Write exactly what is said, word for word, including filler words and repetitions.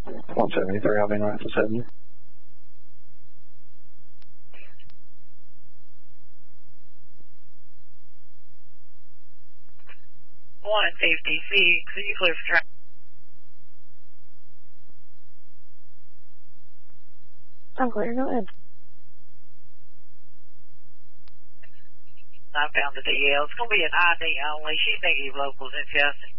one seventy-three, I'll be in right for seven. one fifty-six, are you clear for traffic? I'm clear, go ahead. I found the D L. It's going to be an I D only. She's negative locals in Chelsea.